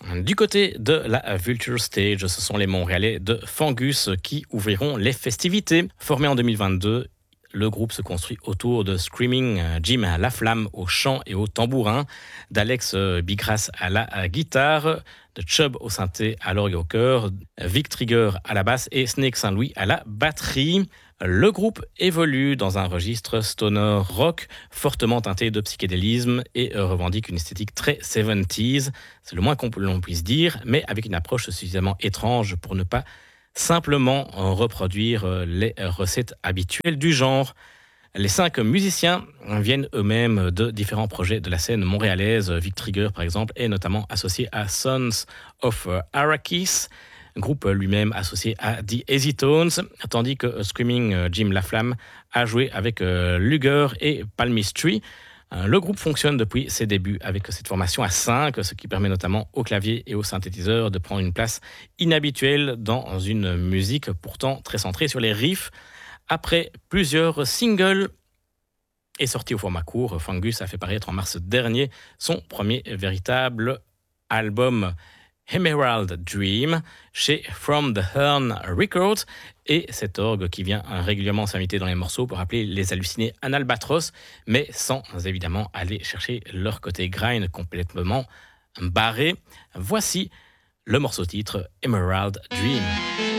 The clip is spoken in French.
Du côté de la Vulture Stage, ce sont les Montréalais de Fangus qui ouvriront les festivités. Formé en 2022, le groupe se construit autour de Screaming Jim Laflamme au chant et au tambourin, d'Alex Bigras à la guitare, de Chubb au synthé, à l'orgue et au chœur, Vic Trigger à la basse et Snake Saint-Louis à la batterie. Le groupe évolue dans un registre stoner rock fortement teinté de psychédélisme et revendique une esthétique très 70s, c'est le moins qu'on l'on puisse dire, mais avec une approche suffisamment étrange pour ne pas simplement reproduire les recettes habituelles du genre. Les 5 musiciens viennent eux-mêmes de différents projets de la scène montréalaise. Vic Trigger, par exemple, est notamment associé à Sons of Arrakis, groupe lui-même associé à The Easy Tones, tandis que Screaming Jim Laflamme a joué avec Luger et Palmistry. Le groupe fonctionne depuis ses débuts avec cette formation à 5, ce qui permet notamment au clavier et au synthétiseur de prendre une place inhabituelle dans une musique pourtant très centrée sur les riffs. Après plusieurs singles et sortis au format court, Fangus a fait paraître en mars dernier son premier véritable album Emerald Dream chez From the Hearn Records, et cet orgue qui vient régulièrement s'inviter dans les morceaux pour rappeler les hallucinés Analbatros, mais sans évidemment aller chercher leur côté grind complètement barré. Voici le morceau titre Emerald Dream.